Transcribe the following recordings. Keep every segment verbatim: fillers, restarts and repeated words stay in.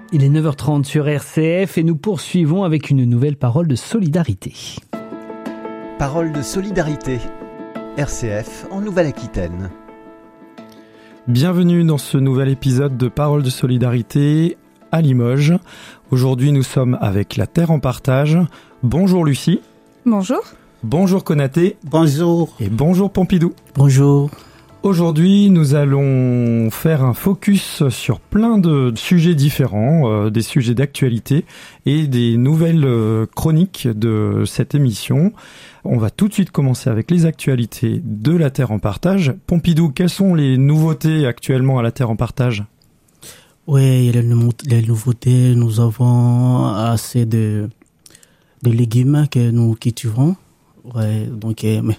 Il est neuf heures trente sur R C F et nous poursuivons avec une nouvelle parole de solidarité. Parole de solidarité. R C F en Nouvelle-Aquitaine. Bienvenue dans ce nouvel épisode de Parole de solidarité à Limoges. Aujourd'hui, nous sommes avec la Terre en partage. Bonjour Lucie. Bonjour. Bonjour Konaté. Bonjour. Et bonjour Pompidou. Bonjour. Aujourd'hui, nous allons faire un focus sur plein de sujets différents, euh, des sujets d'actualité et des nouvelles euh, chroniques de cette émission. On va tout de suite commencer avec les actualités de la Terre en partage. Pompidou, quelles sont les nouveautés actuellement à la Terre en partage ? Oui, les, les nouveautés, nous avons assez de, de légumes que nous cultivons. Ouais, donc, mais,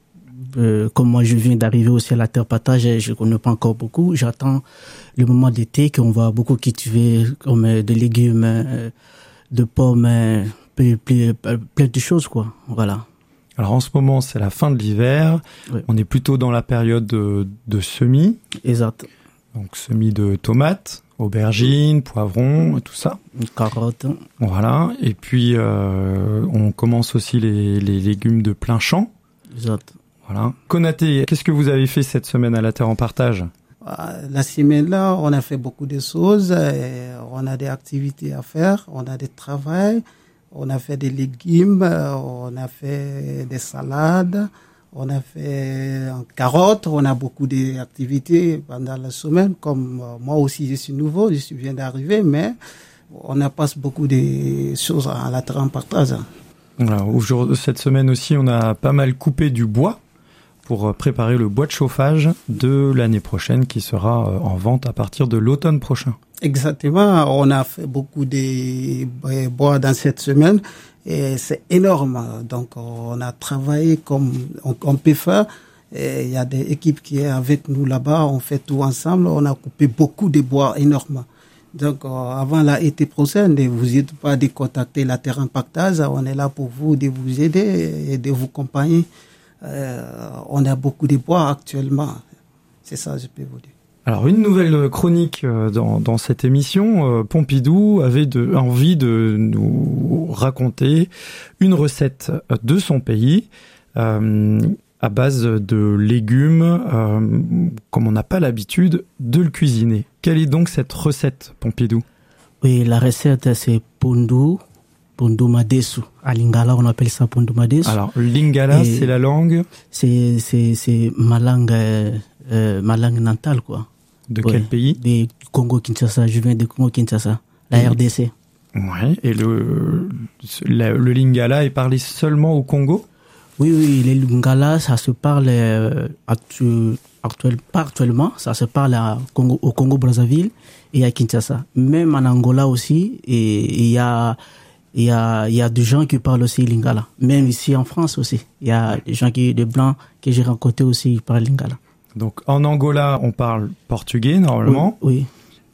euh, comme moi je viens d'arriver aussi à la Terre partage, je ne connais pas encore beaucoup. J'attends le moment d'été qu'on va beaucoup cultiver comme euh, des légumes, euh, de pommes, euh, plein, plein, plein de choses, quoi. Voilà. Alors en ce moment, c'est la fin de l'hiver. Oui. On est plutôt dans la période de, de semis. Exact. Donc semis de tomates, aubergines, poivrons, et tout ça. Carottes. Voilà. Et puis euh, on commence aussi les, les légumes de plein champ. Exact. Voilà. Konaté, qu'est-ce que vous avez fait cette semaine à la Terre en partage ? La semaine-là, on a fait beaucoup de choses. On a des activités à faire, on a des travails. On a fait des légumes, on a fait des salades, on a fait carottes, on a beaucoup d'activités pendant la semaine. Comme moi aussi, je suis nouveau, je viens d'arriver, mais on a passé beaucoup de choses à la terre en partage. Voilà, aujourd'hui, cette semaine aussi, on a pas mal coupé du bois pour préparer le bois de chauffage de l'année prochaine qui sera en vente à partir de l'automne prochain. Exactement, on a fait beaucoup de bois dans cette semaine et c'est énorme. Donc on a travaillé comme on, on peut faire. Il y a des équipes qui sont avec nous là-bas, on fait tout ensemble. On a coupé beaucoup de bois énormes. Donc euh, avant l'été prochaine, ne vous n'hésitez pas de contacter la Terre en partage. On est là pour vous, de vous aider et de vous accompagner. Euh, on a beaucoup de bois actuellement. C'est ça, je peux vous dire. Alors, une nouvelle chronique dans, dans cette émission, euh, Pompidou avait de, envie de nous raconter une recette de son pays euh, à base de légumes, euh, comme on n'a pas l'habitude de le cuisiner. Quelle est donc cette recette, Pompidou ? Oui, la recette, c'est pondu, pondu madesu. À Lingala, on appelle ça pondu madesu. Alors, Lingala, Et c'est la langue ? C'est, c'est, c'est ma langue, euh, ma langue natale, quoi. De ouais, quel pays ? Du Congo-Kinshasa, je viens de Congo-Kinshasa, la et, R D C. Ouais, et le, le, le Lingala est parlé seulement au Congo ? Oui, oui, le Lingala, ça se parle euh, actu, actuel, pas actuellement, ça se parle à Congo, au Congo-Brazzaville et à Kinshasa. Même en Angola aussi, il y a, il y a, il y a des gens qui parlent aussi Lingala. Même ici en France aussi, il y a des gens qui, des blancs que j'ai rencontrés aussi, qui parlent Lingala. Donc, en Angola, on parle portugais, normalement. Oui. oui.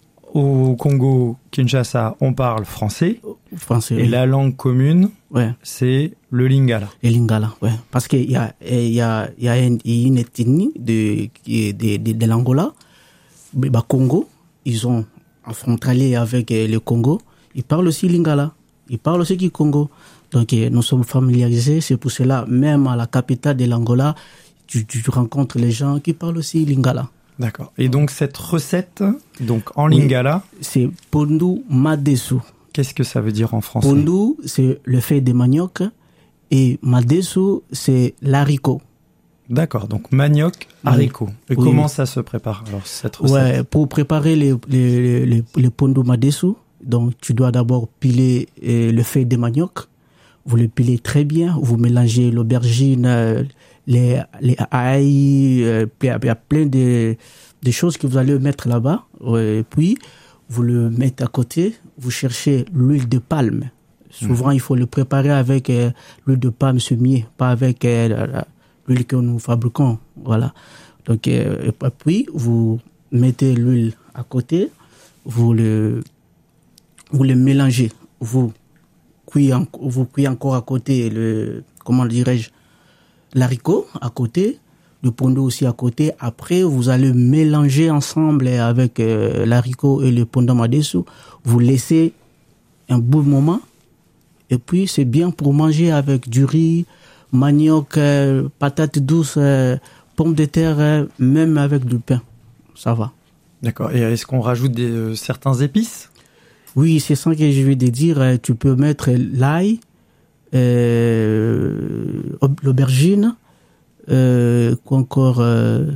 Au Congo, Kinshasa, on parle français. Français, Et oui. la langue commune, ouais. c'est le Lingala. Le Lingala, oui. Parce qu'il y a, il y a, il y a une, une ethnie de, de, de, de l'Angola, le Congo. Ils ont frontalier avec le Congo. Ils parlent aussi Lingala. Ils parlent aussi du Congo. Donc, nous sommes familiarisés. C'est pour cela, même à la capitale de l'Angola, Tu, tu rencontres les gens qui parlent aussi Lingala. D'accord. Et donc cette recette, donc en Lingala, oui, c'est pondu madesu. Qu'est-ce que ça veut dire en français ? Pondu, c'est le fait de manioc et madesu, c'est l'haricot. D'accord. Donc manioc, haricot. Et oui. Comment ça se prépare alors cette recette ? Ouais, pour préparer les les les, les pondu madesu, donc tu dois d'abord piler euh, le fait de manioc. Vous le pilez très bien. Vous mélangez l'aubergine. Euh, les les ail, euh, il y a plein de de choses que vous allez mettre là-bas. Et puis vous le mettez à côté. Vous cherchez l'huile de palme. Souvent mmh. il faut le préparer avec euh, l'huile de palme semier, pas avec euh, l'huile que nous fabriquons. Voilà. Donc euh, et puis vous mettez l'huile à côté. Vous le vous le mélangez. Vous cuisez vous cuisez encore à côté le comment dirais-je l'haricot à côté, le pondo aussi à côté. Après, vous allez mélanger ensemble avec euh, l'haricot et le pondo madesu. Vous laissez un bon moment. Et puis, c'est bien pour manger avec du riz, manioc, euh, patates douces, euh, pommes de terre, euh, même avec du pain. Ça va. D'accord. Et est-ce qu'on rajoute des, euh, certains épices? Oui, c'est ça que je vais te dire. Tu peux mettre l'ail, euh, l'aubergine, euh, quoi encore, euh,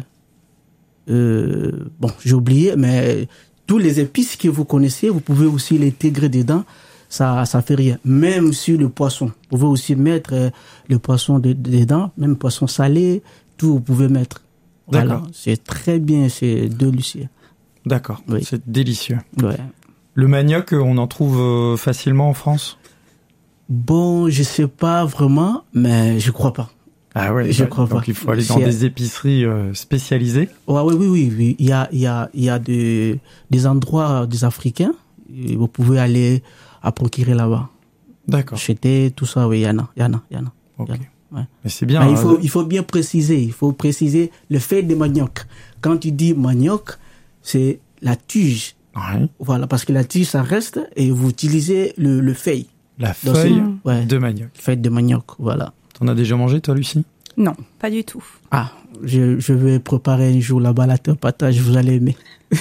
euh, bon, j'ai oublié, mais tous les épices que vous connaissez, vous pouvez aussi les intégrer dedans. Ça, ça fait rien. Même sur le poisson, vous pouvez aussi mettre euh, le poisson de, dedans, même poisson salé, tout vous pouvez mettre. Voilà, D'accord. c'est très bien, c'est délicieux. D'accord, Oui. c'est délicieux. Ouais. Le manioc, on en trouve euh, facilement en France? Bon, je sais pas vraiment, mais je crois pas. Ah ouais, Je bah, crois donc pas. il faut aller dans C'est- des épiceries euh, spécialisées. Ouais, oui, oui, oui, oui. Il y a, il y a, il y a des, des endroits des Africains. Et vous pouvez aller à procurer là-bas. D'accord. Acheter, tout ça, oui, il y en a, il y en a, il y en a. Ok. Il y en a, ouais. Mais c'est bien. Mais il faut, euh, il faut bien préciser, il faut préciser le fait de manioc. Quand tu dis manioc, c'est la tige. ouais, Voilà, parce que la tige, ça reste et vous utilisez le, le feuille. la Donc, feuille c'est- ouais, de manioc. feuille de manioc, voilà. T'en as déjà mangé, toi, Lucie? Non, pas du tout. Ah, je, je vais préparer un jour là-bas la patate, vous allez aimer.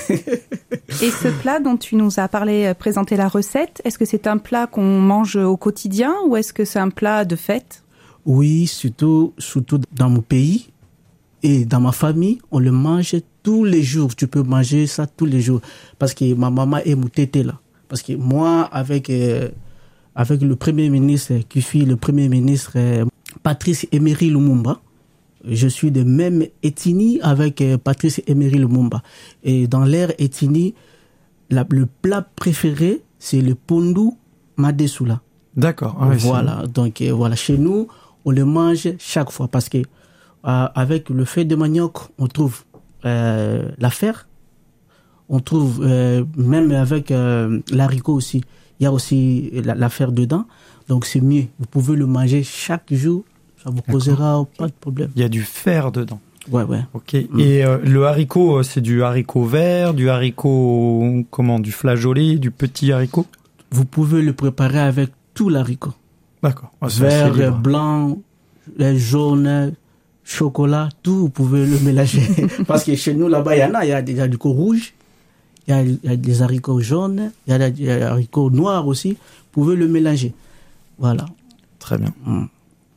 Et ce plat dont tu nous as parlé, euh, présenté la recette, est-ce que c'est un plat qu'on mange au quotidien ou est-ce que c'est un plat de fête? Oui, surtout, surtout dans mon pays et dans ma famille, on le mange tous les jours. Tu peux manger ça tous les jours. Parce que ma maman est moutée là. Parce que moi, avec, euh, avec le premier ministre, qui fut le premier ministre euh, Patrice Emery Lumumba, je suis de même ethnie avec euh, Patrice Emery Lumumba. Et dans l'ère ethnie, la- le plat préféré, c'est le pondu madesu là. D'accord. Ah ouais, c'est- Voilà, donc euh, voilà, chez nous, on le mange chaque fois parce que euh, avec le feuille de manioc, on trouve euh, la fer, on trouve euh, même avec euh, l'haricot aussi, il y a aussi la, la fer dedans, donc c'est mieux. Vous pouvez le manger chaque jour, ça vous posera pas de problème. Il y a du fer dedans. Ouais, ouais. Ok. Et euh, le haricot, euh, c'est du haricot vert, du haricot, comment, du flageolet, du petit haricot? Vous pouvez le préparer avec tout l'haricot. D'accord. Ah, c'est assez Vert, libre. blanc, euh, jaune, chocolat, tout, vous pouvez le mélanger. Parce que chez nous, là-bas, il y en a, il y a des haricots rouges, il y a, il y a des haricots jaunes, il y a des haricots noirs aussi. Vous pouvez le mélanger. Voilà. Très bien. Mm.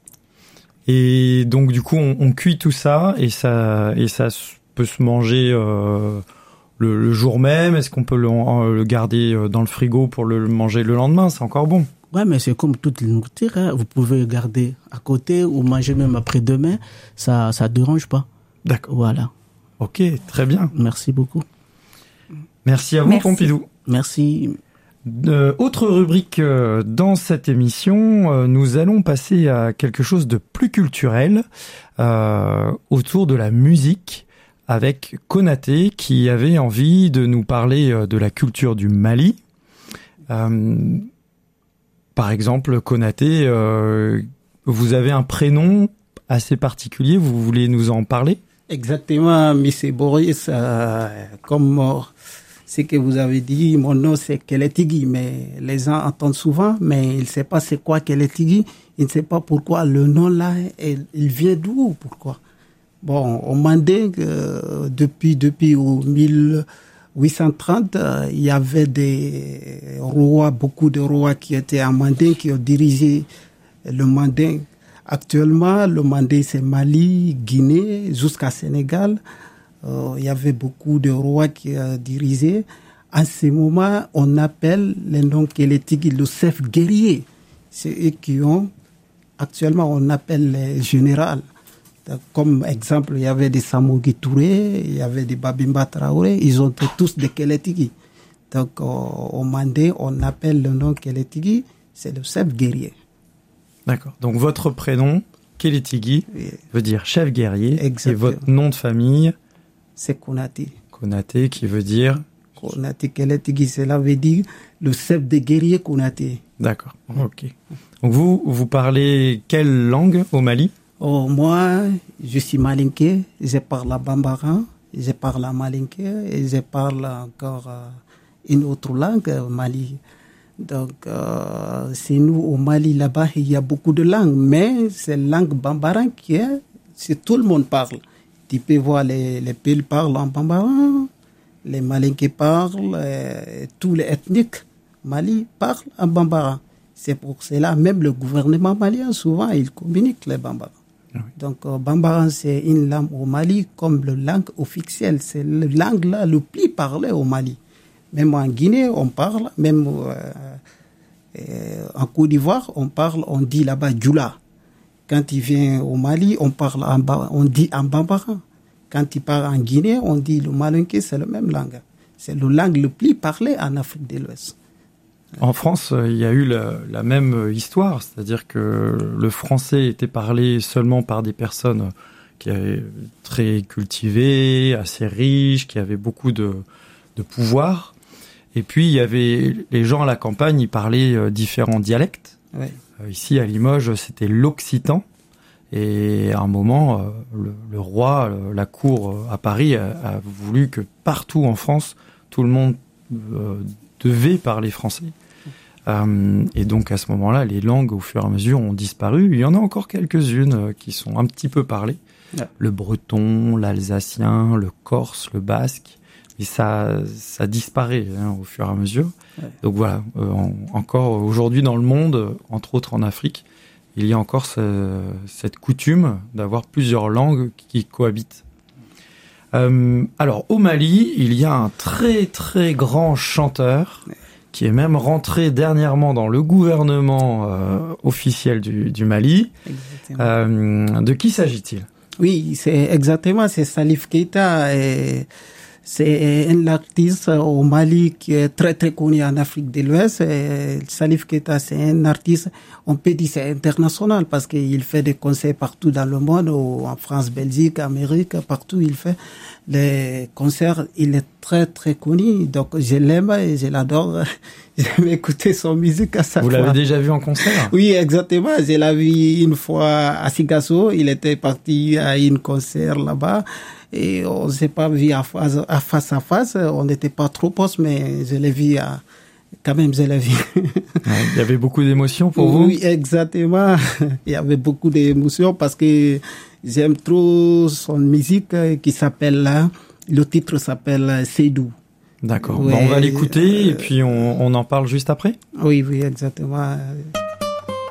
Et donc du coup, on, on cuit tout ça et ça et ça s- peut se manger euh, le, le jour même. Est-ce qu'on peut le, euh, le garder euh, dans le frigo pour le manger le lendemain? C'est encore bon. Ouais, mais c'est comme toute la nourriture, hein. Vous pouvez garder à côté ou manger même après-demain. Ça, ça dérange pas. D'accord. Voilà. Ok, très bien. Merci beaucoup. Merci à vous, Merci. Pompidou. Merci. Euh, autre rubrique euh, dans cette émission, euh, nous allons passer à quelque chose de plus culturel euh, autour de la musique avec Konaté qui avait envie de nous parler euh, de la culture du Mali. Euh, par exemple, Konaté, euh, vous avez un prénom assez particulier, vous voulez nous en parler? Exactement, monsieur Boris, euh, comme euh, ce que vous avez dit, mon nom c'est Keletigui, mais les gens entendent souvent, mais ils ne savent pas c'est quoi Keletigui, ils ne savent pas pourquoi le nom là, il, il vient d'où, pourquoi. Bon, au Manding, euh, depuis, depuis au mille huit cent trente, euh, il y avait des rois, beaucoup de rois qui étaient en Manding, qui ont dirigé le Manding. Actuellement, le Mandé, c'est Mali, Guinée, jusqu'à Sénégal. Euh, il y avait beaucoup de rois qui euh, dirigeaient. En ce moment, on appelle les noms Kélétigui le chef guerrier. C'est eux qui ont, actuellement, on appelle les généraux. Donc, comme exemple, il y avait des Samogui Touré, il y avait des Babimba Traoré, ils ont tous des Kélétigui. Donc, euh, au Mandé, on appelle le nom Kélétigui, c'est le chef guerrier. D'accord. Donc votre prénom, Keletigui, Oui. veut dire chef guerrier. Exactement. Et votre nom de famille, C'est Konaté. Konaté, qui veut dire... Konaté Keletigui, cela veut dire le chef des guerriers Konaté. D'accord. Ok. Donc vous, vous parlez quelle langue au Mali? Oh, moi, je suis malinké, je parle à bambara, je parle à malinké et je parle encore euh, une autre langue, Mali. Donc, euh, c'est nous au Mali, là-bas, il y a beaucoup de langues, mais c'est la langue bambara qui est, c'est tout le monde parle. Tu peux voir les, les Peuls parlent en bambara, les Malinké parlent, euh, tous les ethniques Mali parlent en bambara. C'est pour cela, même le gouvernement malien, souvent, il communique les bambara. Oui. Donc, euh, bambara, c'est une langue au Mali comme la langue officielle. C'est la langue là le plus parlée au Mali. Même en Guinée, on parle, même euh, euh, en Côte d'Ivoire, on parle, on dit là-bas Djoula. Quand il vient au Mali, on parle en, on dit en bambara. Quand il part en Guinée, on dit le malinké, c'est la même langue. C'est la langue le plus parlée en Afrique de l'Ouest. En France, il y a eu la, la même histoire, c'est-à-dire que le français était parlé seulement par des personnes qui avaient très cultivées, assez riches, qui avaient beaucoup de, de pouvoir. Et puis, il y avait les gens à la campagne, ils parlaient différents dialectes. Ouais. Ici, à Limoges, c'était l'occitan. Et à un moment, le, le roi, la cour à Paris a, a voulu que partout en France, tout le monde euh, devait parler français. Euh, et donc, à ce moment-là, les langues, au fur et à mesure, ont disparu. Il y en a encore quelques-unes qui sont un petit peu parlées. Ouais. Le breton, l'alsacien, le corse, le basque. Et ça, ça disparaît hein, au fur et à mesure. Ouais. Donc voilà, euh, en, encore aujourd'hui dans le monde, entre autres en Afrique, il y a encore ce, cette coutume d'avoir plusieurs langues qui cohabitent. Euh, alors au Mali, il y a un très très grand chanteur qui est même rentré dernièrement dans le gouvernement euh, officiel du, du Mali. Euh, de qui s'agit-il ? Oui, c'est exactement, c'est Salif Keita. Et c'est un artiste au Mali qui est très très connu en Afrique de l'Ouest. Et Salif Keita, c'est un artiste, on peut dire c'est international parce qu'il fait des concerts partout dans le monde, en France, Belgique, Amérique, partout il fait les concerts. Il est très très connu, donc je l'aime et je l'adore. J'aime écouter son musique à chaque fois. Vous fois. l'avez déjà vu en concert ? Oui, exactement. Je l'ai vu une fois à Sigasso. Il était parti à un concert là-bas. Et on s'est pas vu à face, à face à face. On n'était pas trop proches, mais je l'ai vu à, quand même, je l'ai vu. Ouais, il y avait beaucoup d'émotions pour vous? Oui, exactement. Il y avait beaucoup d'émotions parce que j'aime trop son musique qui s'appelle là. Le titre s'appelle Seydou. D'accord. Ouais, bon, on va l'écouter euh, et puis on, on en parle juste après. Oui, oui, exactement.